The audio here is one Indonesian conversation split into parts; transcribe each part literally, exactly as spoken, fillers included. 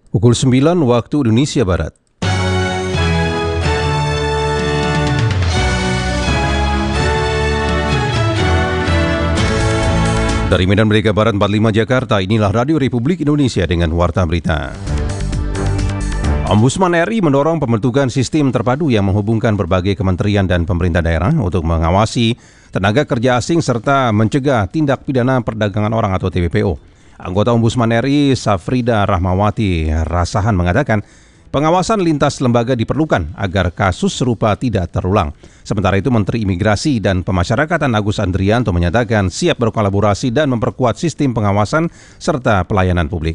Pukul sembilan waktu Indonesia Barat. Dari Medan Merdeka Barat empat puluh lima Jakarta, inilah Radio Republik Indonesia dengan Warta Berita. Ombudsman R I mendorong pembentukan sistem terpadu yang menghubungkan berbagai kementerian dan pemerintah daerah untuk mengawasi tenaga kerja asing serta mencegah tindak pidana perdagangan orang atau T P P O. Anggota Ombudsman R I Safrida Rahmawati Rasahan mengatakan pengawasan lintas lembaga diperlukan agar kasus serupa tidak terulang. Sementara itu Menteri Imigrasi dan Pemasyarakatan Agus Andrianto menyatakan siap berkolaborasi dan memperkuat sistem pengawasan serta pelayanan publik.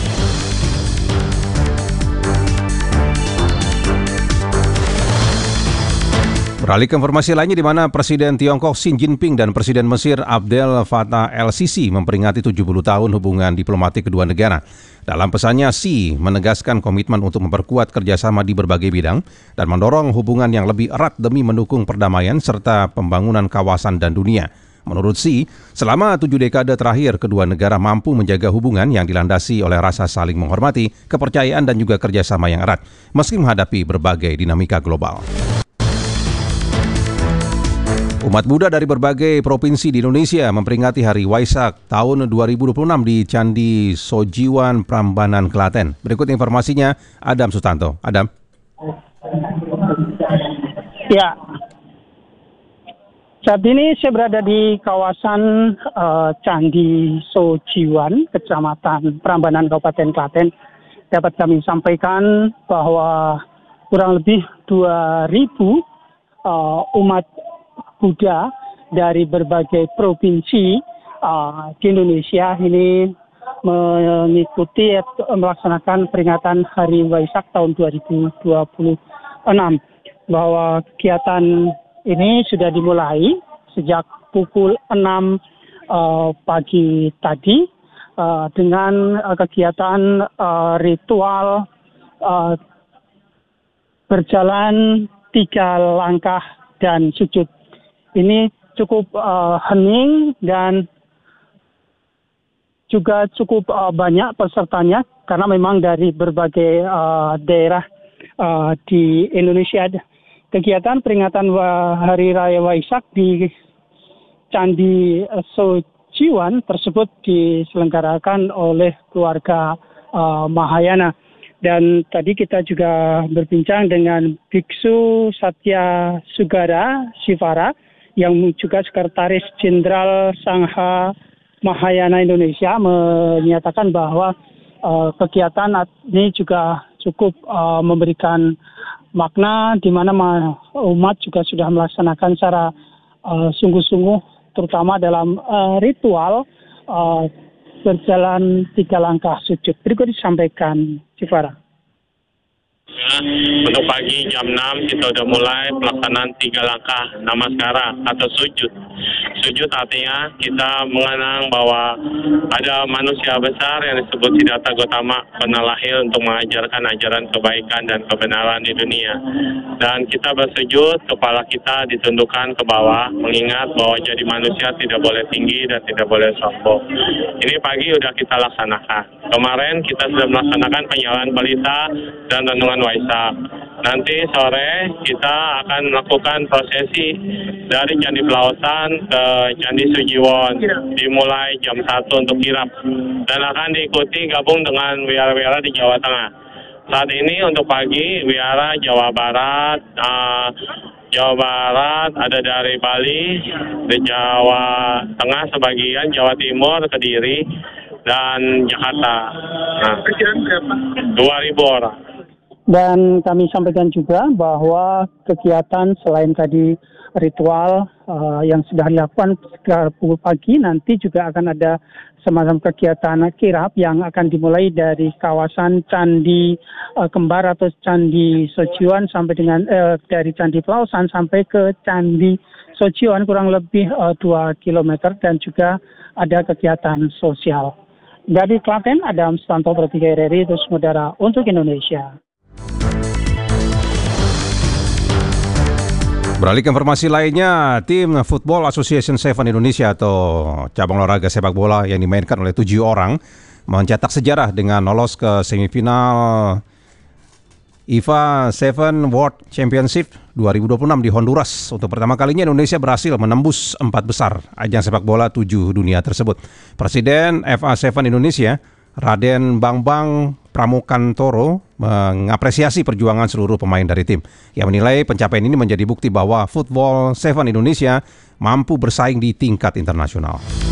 Beralih ke informasi lainnya, di mana Presiden Tiongkok Xi Jinping dan Presiden Mesir Abdel Fattah el-Sisi memperingati tujuh puluh tahun hubungan diplomatik kedua negara. Dalam pesannya, Xi menegaskan komitmen untuk memperkuat kerjasama di berbagai bidang dan mendorong hubungan yang lebih erat demi mendukung perdamaian serta pembangunan kawasan dan dunia. Menurut Xi, selama tujuh dekade terakhir, kedua negara mampu menjaga hubungan yang dilandasi oleh rasa saling menghormati, kepercayaan dan juga kerjasama yang erat, meski menghadapi berbagai dinamika global. Umat Buddha dari berbagai provinsi di Indonesia memperingati Hari Waisak tahun dua ribu dua puluh enam di Candi Sojiwan, Prambanan, Klaten. Berikut informasinya, Adam Sutanto. Adam. Ya, saat ini saya berada di kawasan uh, Candi Sojiwan, Kecamatan Prambanan, Kabupaten Klaten. Dapat kami sampaikan bahwa kurang lebih dua ribu uh, umat Buddha dari berbagai provinsi uh, di Indonesia ini mengikuti melaksanakan peringatan Hari Waisak tahun dua ribu dua puluh enam, bahwa kegiatan ini sudah dimulai sejak pukul enam uh, pagi tadi uh, dengan uh, kegiatan uh, ritual uh, berjalan tiga langkah dan sujud. Ini cukup uh, hening dan juga cukup uh, banyak pesertanya karena memang dari berbagai uh, daerah uh, di Indonesia. Kegiatan peringatan Hari Raya Waisak di Candi Sojiwan tersebut diselenggarakan oleh keluarga uh, Mahayana. Dan tadi kita juga berbincang dengan Biksu Satya Sugara Sivara, yang juga Sekretaris Jenderal Sangha Mahayana Indonesia, menyatakan bahwa uh, kegiatan ini juga cukup uh, memberikan makna di mana umat juga sudah melaksanakan secara uh, sungguh-sungguh, terutama dalam uh, ritual uh, berjalan tiga langkah sujud. Berikut disampaikan Sivara. Ya, untuk pagi jam enam kita sudah mulai pelaksanaan tiga langkah namaskara atau sujud. Sujud artinya kita mengenang bahwa ada manusia besar yang disebut Siddhartha Gautama pernah lahir untuk mengajarkan ajaran kebaikan dan kebenaran di dunia. Dan kita bersujud, kepala kita ditundukkan ke bawah, mengingat bahwa jadi manusia tidak boleh tinggi dan tidak boleh sombong. Ini pagi sudah kita laksanakan. Kemarin kita sudah melaksanakan penyalaan pelita dan renungan Waisak. Nanti sore kita akan melakukan prosesi dari Candi Pelausan ke Candi Sojiwan, dimulai jam satu untuk kirap, dan akan diikuti gabung dengan wihara-wihara di Jawa Tengah. Saat ini untuk pagi wihara Jawa Barat, uh, Jawa Barat ada dari Bali, di Jawa Tengah sebagian, Jawa Timur, Kediri, dan Jakarta. Nah, dua ribu orang. Dan kami sampaikan juga bahwa kegiatan selain tadi ritual uh, yang sudah dilakukan sekitar pukul pagi, nanti juga akan ada semacam kegiatan kirap yang akan dimulai dari kawasan Candi uh, Kembar atau Candi Sojiwan sampai dengan uh, dari Candi Pelausan sampai ke Candi Sojiwan, kurang lebih uh, dua kilometer, dan juga ada kegiatan sosial. Dari Klaten, Adam Sutanto, R R I, terus Mudara untuk Indonesia. Beralih ke informasi lainnya, tim Football Association Seven Indonesia atau cabang olahraga sepak bola yang dimainkan oleh tujuh orang mencetak sejarah dengan lolos ke semifinal I F A tujuh World Championship dua ribu dua puluh enam di Honduras. Untuk pertama kalinya Indonesia berhasil menembus empat besar ajang sepak bola tujuh dunia tersebut. Presiden F A tujuh Indonesia, Raden Bambang Pramukantoro, mengapresiasi perjuangan seluruh pemain dari tim. Ia menilai pencapaian ini menjadi bukti bahwa Football tujuh Indonesia mampu bersaing di tingkat internasional.